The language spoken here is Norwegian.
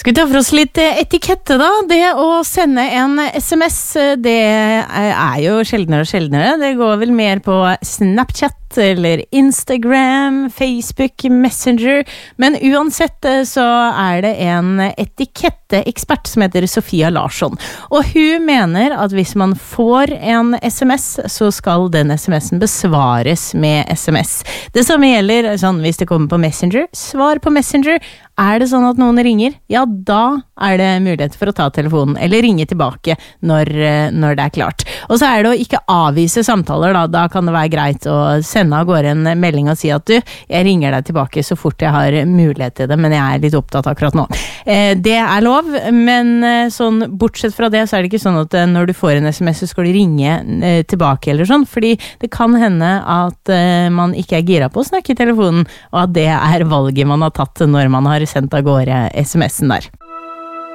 Skal vi ta for oss litt etikette da? Det å sende en SMS, det jo sjeldnere og sjeldnere. Det går vel mer på Snapchat eller Instagram, Facebook, Messenger. Men uansett så det en etiketteekspert som heter Sofia Larsson. Og hun mener at hvis man får en SMS, så skal den SMS'en besvares med SMS. Det samme gjelder sånn, hvis det kommer på Messenger, svar på Messenger. Det sånn at noen ringer, ja da det mulighet for å ta telefonen eller ringe tilbake når det klart. Og så det å ikke avvise samtaler da kan det være greit å sende av gårde en melding og si at du, jeg ringer deg tilbake så fort jeg har mulighet til det, men jeg litt opptatt akkurat nå. Det lov, men sånn, bortsett fra det så det ikke sånn at når du får en SMS så skal du ringe tilbake eller sånn, fordi det kan hende at man ikke gira på å snakke i telefonen, og at det valget man har tatt når man har sendt av gårde SMS-en der.